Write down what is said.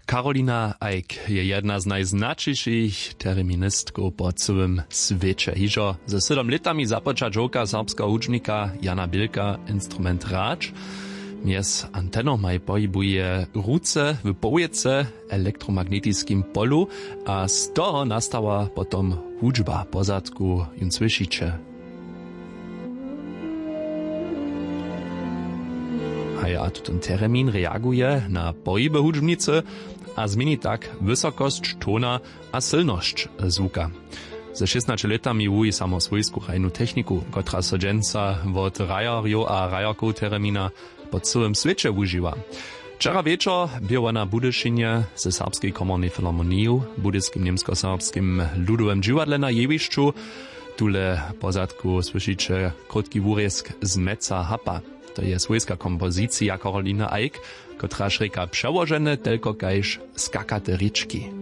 Karolina Eick je jedna z najznačejších terministków po całym świecie. Hižo ze 7 latami započa dżoka serbskiego hudžbnika Jana Bilka instrument Ráč. Mies anteną maj pohybuje ruce w powiece elektromagnetickim polu, a z toho nastała potom hudžba pozadku jun słyszycie. A ten termin reaguje na pohyby hudžbnicy a zmieni tak wysokość tona a silność zvuka. Ze 16 latami wuji samo swojsku rajnu techniku, kotra so dżęca wot rajarjo a rajarkow termina po całym świecie używa. Wczoraj wieczór była na Budyšinie ze Serbskiej Komornej Filharmonii, Budyskim Niemsko-Serbskim Ludowym Dziwadle na jewišću. Tule pozadku słyszycie krótki wurjesk z Meca Hapa. To je swojska kompozycja Karolina Eick, kotra šreka przełożene tylko kajż skakate riczki.